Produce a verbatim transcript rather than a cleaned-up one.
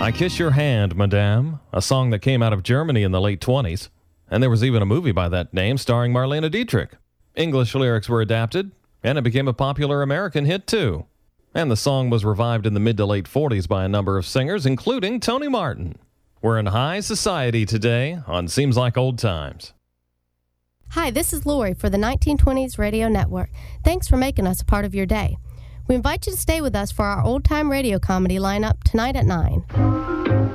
I Kiss Your Hand, Madame, a song that came out of Germany in the late twenties. And there was even a movie by that name starring Marlene Dietrich. English lyrics were adapted, and it became a popular American hit too. And the song was revived in the mid to late forties by a number of singers, including Tony Martin. We're in high society today on Seems Like Old Times. Hi, this is Lori for the nineteen twenties Radio Network. Thanks for making us a part of your day. We invite you to stay with us for our old-time radio comedy lineup tonight at nine.